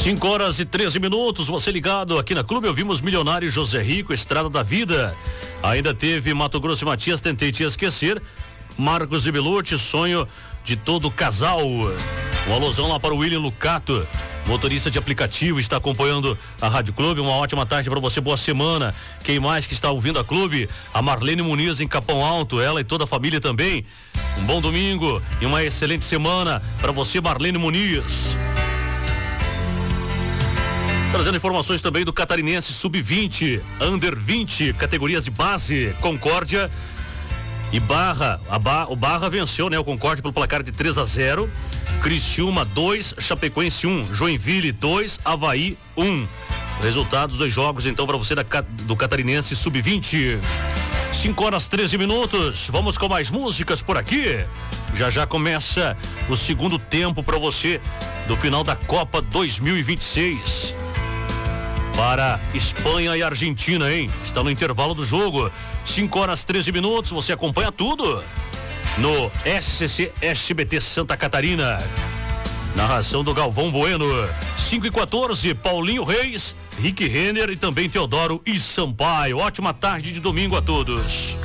5h13, você ligado aqui na Clube, ouvimos Milionário José Rico, Estrada da Vida. Ainda teve Mato Grosso e Matias, Tentei Te Esquecer, Marcos e Belucci, Sonho de Todo Casal. Um alusão lá para o William Lucato, motorista de aplicativo, está acompanhando a Rádio Clube. Uma ótima tarde para você, boa semana. Quem mais que está ouvindo a Clube? A Marlene Muniz em Capão Alto, ela e toda a família também. Um bom domingo e uma excelente semana para você, Marlene Muniz. Trazendo informações também do Catarinense Sub-20, Under 20, categorias de base, Concórdia e Barra. O Barra venceu, né? O Concórdia pelo placar de 3-0. Criciúma 2, Chapecoense 1, Joinville 2, Avaí 1. Resultados dos jogos então para você do Catarinense Sub-20. 5h13. Vamos com mais músicas por aqui. Já começa o segundo tempo para você do final da Copa 2026. Para Espanha e Argentina, hein? Está no intervalo do jogo. 5h13, você acompanha tudo no SCC SBT Santa Catarina. Narração do Galvão Bueno. 5h14, Paulinho Reis, Rick Renner e também Teodoro e Sampaio. Ótima tarde de domingo a todos.